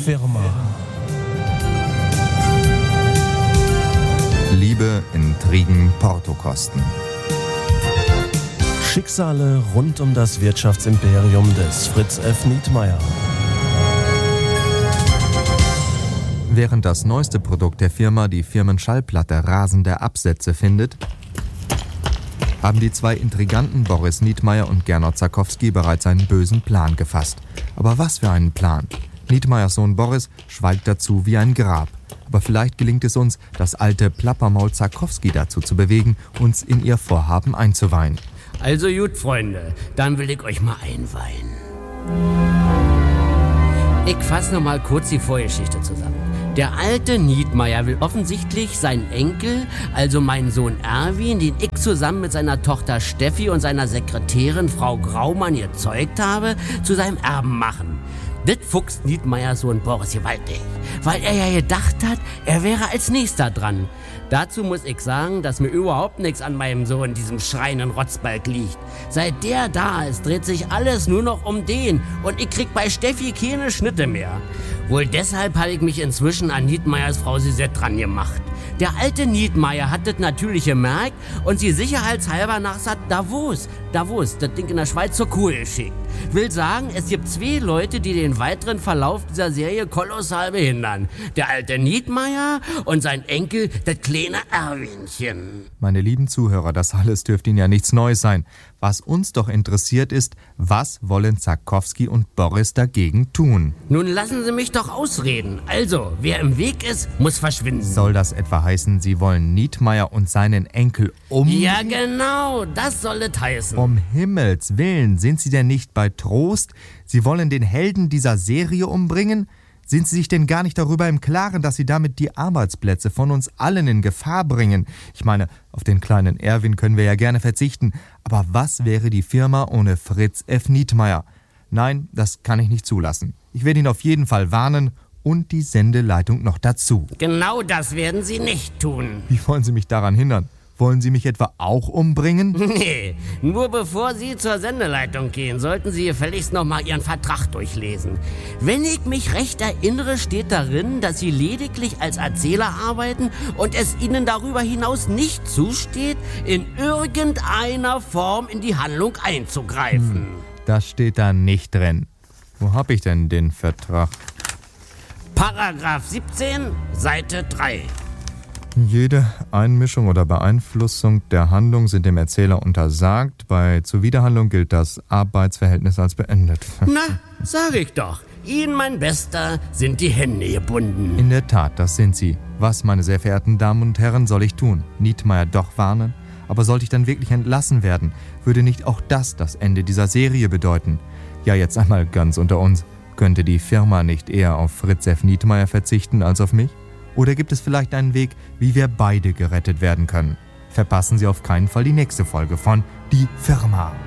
Firma. Liebe, Intrigen, Portokosten. Schicksale rund um das Wirtschaftsimperium des Fritz F. Nietmeyer. Während das neueste Produkt der Firma, die Firmenschallplatte, rasende Absätze findet, haben die zwei Intriganten Boris Nietmeyer und Gernot Zakowski bereits einen bösen Plan gefasst. Aber was für einen Plan? Nietmeyers Sohn Boris schweigt dazu wie ein Grab. Aber vielleicht gelingt es uns, das alte Plappermaul Zakowski dazu zu bewegen, uns in ihr Vorhaben einzuweihen. Also gut, Freunde, dann will ich euch mal einweihen. Ich fasse noch mal kurz die Vorgeschichte zusammen. Der alte Nietmeyer will offensichtlich seinen Enkel, also meinen Sohn Erwin, den ich zusammen mit seiner Tochter Steffi und seiner Sekretärin Frau Graumann gezeugt habe, zu seinem Erben machen. Das fuchst Nietmeyers Sohn Boris gewaltig, weil er ja gedacht hat, er wäre als Nächster dran. Dazu muss ich sagen, dass mir überhaupt nichts an meinem Sohn, diesem schreienden Rotzbalg, liegt. Seit der da ist, dreht sich alles nur noch um den und ich krieg bei Steffi keine Schnitte mehr. Wohl deshalb habe ich mich inzwischen an Nietmeyers Frau Suzette dran gemacht. Der alte Nietmeyer hat das natürlich gemerkt und sie sicherheitshalber nach Davos, das Ding in der Schweiz, zur Kur geschickt. Will sagen, es gibt zwei Leute, die den weiteren Verlauf dieser Serie kolossal behindern. Der alte Nietmeyer und sein Enkel, das kleine Erwinchen. Meine lieben Zuhörer, das alles dürfte Ihnen ja nichts Neues sein. Was uns doch interessiert ist, was wollen Zakowski und Boris dagegen tun? Nun lassen Sie mich doch ausreden. Also, wer im Weg ist, muss verschwinden. Soll das etwa heißen, Sie wollen Nietmeyer und seinen Enkel umbringen? Ja, genau, das soll es heißen. Um Himmels Willen, sind Sie denn nicht bei Trost? Sie wollen den Helden dieser Serie umbringen? Sind Sie sich denn gar nicht darüber im Klaren, dass Sie damit die Arbeitsplätze von uns allen in Gefahr bringen? Ich meine, auf den kleinen Erwin können wir ja gerne verzichten. Aber was wäre die Firma ohne Fritz F. Nietmeyer? Nein, das kann ich nicht zulassen. Ich werde ihn auf jeden Fall warnen und die Sendeleitung noch dazu. Genau das werden Sie nicht tun. Wie wollen Sie mich daran hindern? Wollen Sie mich etwa auch umbringen? Nee, nur bevor Sie zur Sendeleitung gehen, sollten Sie gefälligst noch mal Ihren Vertrag durchlesen. Wenn ich mich recht erinnere, steht darin, dass Sie lediglich als Erzähler arbeiten und es Ihnen darüber hinaus nicht zusteht, in irgendeiner Form in die Handlung einzugreifen. Das steht da nicht drin. Wo hab ich denn den Vertrag? Paragraph 17, Seite 3. Jede Einmischung oder Beeinflussung der Handlung sind dem Erzähler untersagt. Bei Zuwiderhandlung gilt das Arbeitsverhältnis als beendet. Na, sag ich doch. Ihnen, mein Bester, sind die Hände gebunden. In der Tat, das sind sie. Was, meine sehr verehrten Damen und Herren, soll ich tun? Nietmeyer doch warnen? Aber sollte ich dann wirklich entlassen werden, würde nicht auch das Ende dieser Serie bedeuten? Ja, jetzt einmal ganz unter uns. Könnte die Firma nicht eher auf Fritz F. Nietmeyer verzichten als auf mich? Oder gibt es vielleicht einen Weg, wie wir beide gerettet werden können? Verpassen Sie auf keinen Fall die nächste Folge von Die Firma.